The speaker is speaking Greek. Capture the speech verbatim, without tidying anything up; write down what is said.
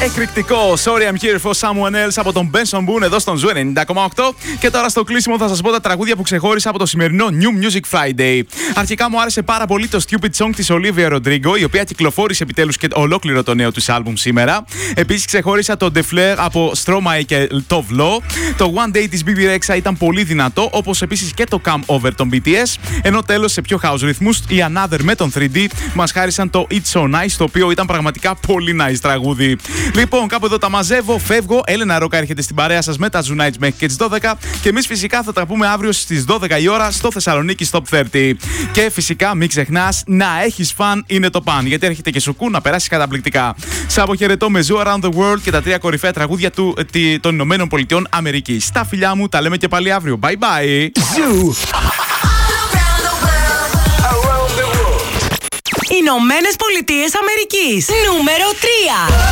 Εκρηκτικό. Sorry, I'm here for someone else από τον Benson Boone εδώ στον Ζου ενενήντα κόμμα οκτώ. Και τώρα στο κλείσιμο θα σας πω τα τραγούδια που ξεχώρισα από το σημερινό New Music Friday. Αρχικά μου άρεσε πάρα πολύ το Stupid Song της Olivia Rodrigo, η οποία κυκλοφόρησε επιτέλους και ολόκληρο το νέο τους άλμπουμ σήμερα. Επίσης ξεχώρισα το The Flare από Stromae και Tove Lo. Το One Day της μπι μπι Rexha ήταν πολύ δυνατό, όπως επίσης και το Come Over των μπι τι ες. Ενώ τέλος σε πιο house ρυθμούς, οι Another με τον θρι ντι μας χάρισαν το It's So Nice, το οποίο ήταν πραγματικά πολύ nice τραγούδι. Λοιπόν, κάπου εδώ τα μαζεύω, φεύγω. Έλενα Ρόκα έρχεται στην παρέα σας με τα Zoo Nights μέχρι και τις δώδεκα. Και εμείς φυσικά θα τα πούμε αύριο στις δώδεκα η ώρα στο Θεσσαλονίκη Top τριάντα. Και φυσικά μην ξεχνάς να έχεις φαν, είναι το παν. Γιατί έρχεται και σουκού να περάσεις καταπληκτικά. Σ' αποχαιρετώ με Zoo Around the World και τα τρία κορυφαία τραγούδια του, ε, των Ηνωμένων Πολιτειών Αμερικής. Τα φιλιά μου, τα λέμε και πάλι αύριο. Bye bye. Ηνωμένες Πολιτείες Αμερικής. Νούμερο τρία.